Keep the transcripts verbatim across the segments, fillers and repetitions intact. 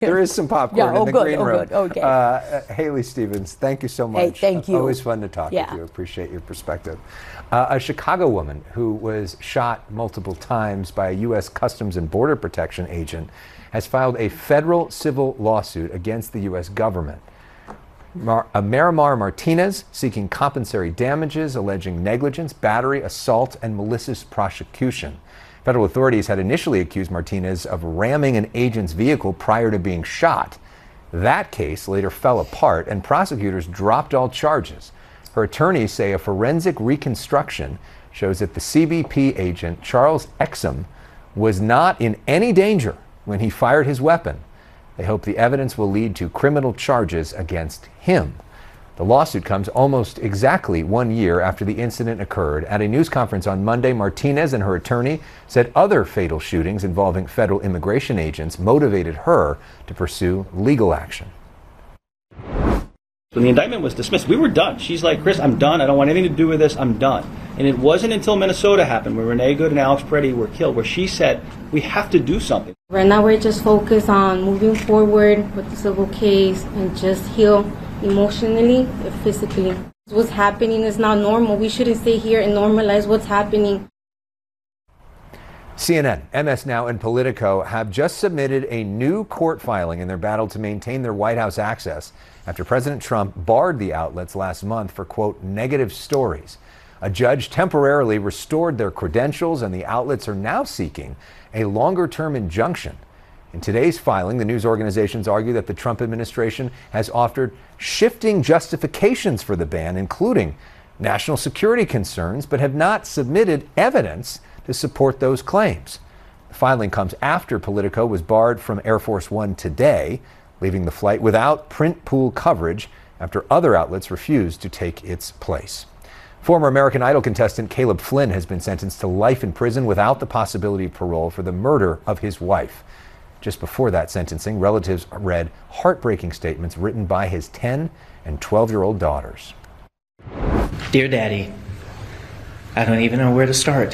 There is some popcorn yeah, in oh, the good, green oh, room. Good. Okay. Uh, Haley Stevens, thank you so much. Hey, thank you. Always fun to talk yeah. with you. Appreciate your perspective. Uh, a Chicago woman who was shot multiple times by a U S Customs and Border Protection agent has filed a federal civil lawsuit against the U S government. Mar- uh, Marimar Martinez seeking compensatory damages, alleging negligence, battery, assault, and malicious prosecution. Federal authorities had initially accused Martinez of ramming an agent's vehicle prior to being shot. That case later fell apart, and prosecutors dropped all charges. Her attorneys say a forensic reconstruction shows that the C B P agent, Charles Exum, was not in any danger when he fired his weapon. They hope the evidence will lead to criminal charges against him. The lawsuit comes almost exactly one year after the incident occurred. At a news conference on Monday, Martinez and her attorney said other fatal shootings involving federal immigration agents motivated her to pursue legal action. When the indictment was dismissed, we were done. She's like, Chris, I'm done. I don't want anything to do with this. I'm done. And it wasn't until Minnesota happened, where Renee Good and Alex Peretti were killed, where she said, we have to do something. Right now we're just focused on moving forward with the civil case and just heal emotionally and physically. What's happening is not normal. We shouldn't stay here and normalize what's happening. C N N, M S Now, and Politico have just submitted a new court filing in their battle to maintain their White House access after President Trump barred the outlets last month for, quote, negative stories. A judge temporarily restored their credentials, and the outlets are now seeking a longer-term injunction. In today's filing, the news organizations argue that the Trump administration has offered shifting justifications for the ban, including national security concerns, but have not submitted evidence to support those claims. The filing comes after Politico was barred from Air Force One today, leaving the flight without print pool coverage after other outlets refused to take its place. Former American Idol contestant Caleb Flynn has been sentenced to life in prison without the possibility of parole for the murder of his wife. Just before that sentencing, relatives read heartbreaking statements written by his ten and twelve-year-old daughters. Dear Daddy, I don't even know where to start.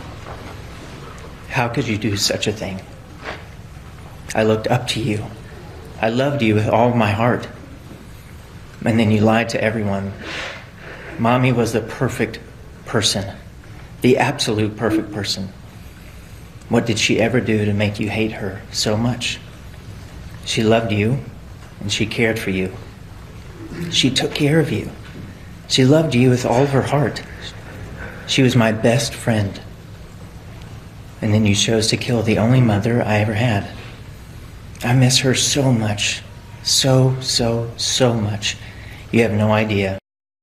How could you do such a thing? I looked up to you. I loved you with all my heart. And then you lied to everyone. Mommy was the perfect person, the absolute perfect person. What did she ever do to make you hate her so much? She loved you, and she cared for you. She took care of you. She loved you with all of her heart. She was my best friend. And then you chose to kill the only mother I ever had. I miss her so much. So, so, so much. You have no idea.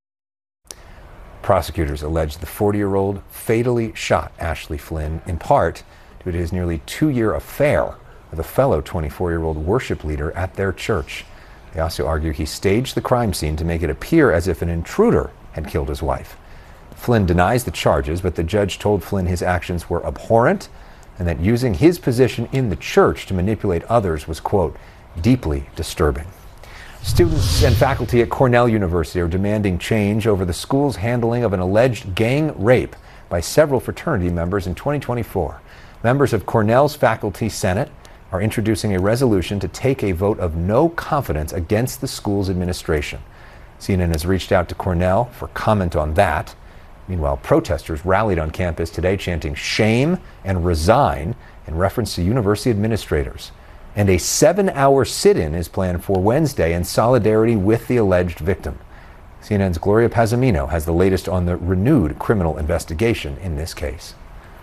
Prosecutors allege the forty-year-old fatally shot Ashley Flynn, in part due to his nearly two-year affair with a fellow twenty-four-year-old worship leader at their church. They also argue he staged the crime scene to make it appear as if an intruder had killed his wife. Flynn denies the charges, but the judge told Flynn his actions were abhorrent and that using his position in the church to manipulate others was, quote, deeply disturbing. Students and faculty at Cornell University are demanding change over the school's handling of an alleged gang rape by several fraternity members in twenty twenty-four. Members of Cornell's Faculty Senate are introducing a resolution to take a vote of no confidence against the school's administration. C N N has reached out to Cornell for comment on that. Meanwhile, protesters rallied on campus today chanting shame and resign in reference to university administrators. And a seven-hour sit-in is planned for Wednesday in solidarity with the alleged victim. C N N's Gloria Pazamino has the latest on the renewed criminal investigation in this case.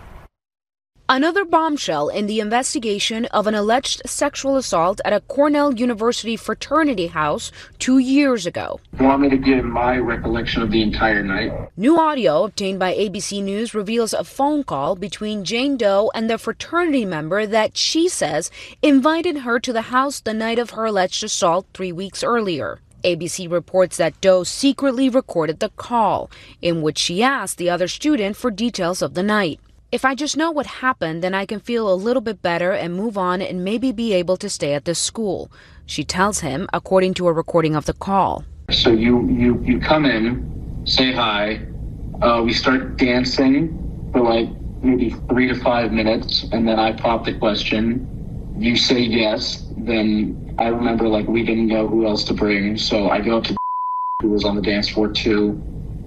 Another bombshell in the investigation of an alleged sexual assault at a Cornell University fraternity house two years ago. You want me to give my recollection of the entire night? New audio obtained by A B C News reveals a phone call between Jane Doe and the fraternity member that she says invited her to the house the night of her alleged assault three weeks earlier. A B C reports that Doe secretly recorded the call, in which she asked the other student for details of the night. If I just know what happened, then I can feel a little bit better and move on and maybe be able to stay at this school, she tells him, according to a recording of the call. So you, you, you come in, say hi, uh, we start dancing for like maybe three to five minutes, and then I pop the question. You say yes, then I remember like we didn't know who else to bring. So I go up to who was on the dance floor too.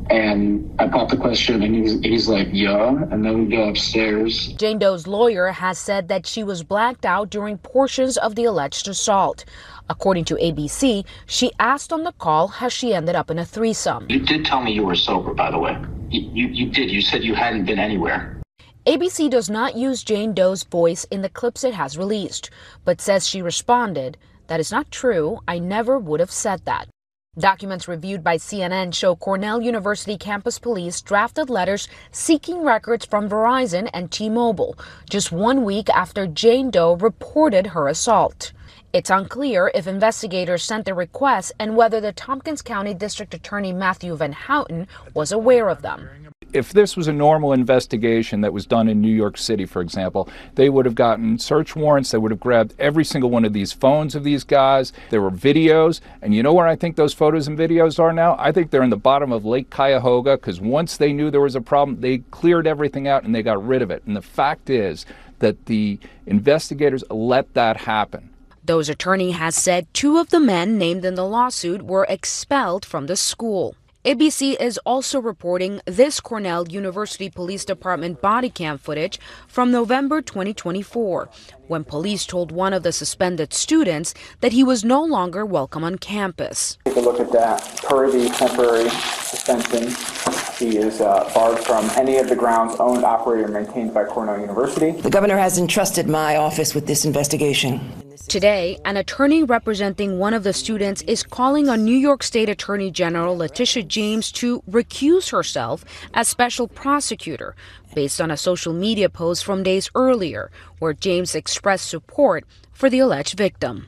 And I pop the question and he's, he's like, yeah. And then we go upstairs. Jane Doe's lawyer has said that she was blacked out during portions of the alleged assault. According to A B C, she asked on the call how she ended up in a threesome. You did tell me you were sober, by the way. You, you, you did. You said you hadn't been anywhere. A B C does not use Jane Doe's voice in the clips it has released, but says she responded, "That is not true. I never would have said that." Documents reviewed by C N N show Cornell University campus police drafted letters seeking records from Verizon and T-Mobile just one week after Jane Doe reported her assault. It's unclear if investigators sent the requests and whether the Tompkins County District Attorney Matthew Van Houten was aware of them. If this was a normal investigation that was done in New York City, for example, they would have gotten search warrants. They would have grabbed every single one of these phones of these guys. There were videos. And you know where I think those photos and videos are now? I think they're in the bottom of Lake Cuyahoga, because once they knew there was a problem, they cleared everything out and they got rid of it. And the fact is that the investigators let that happen. Doe's attorney has said two of the men named in the lawsuit were expelled from the school. A B C is also reporting this Cornell University Police Department body cam footage from November twenty twenty-four, when police told one of the suspended students that he was no longer welcome on campus. Take a look at that. Per the temporary suspension, he is uh, barred from any of the grounds owned, operated, or maintained by Cornell University. The governor has entrusted my office with this investigation. Today, an attorney representing one of the students is calling on New York State Attorney General Letitia James to recuse herself as special prosecutor based on a social media post from days earlier where James expressed support for the alleged victim.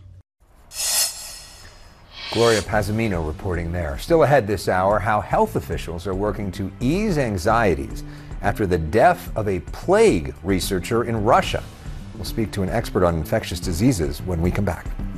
Gloria Pazomino reporting there. Still ahead this hour, how health officials are working to ease anxieties after the death of a plague researcher in Russia. We'll speak to an expert on infectious diseases when we come back.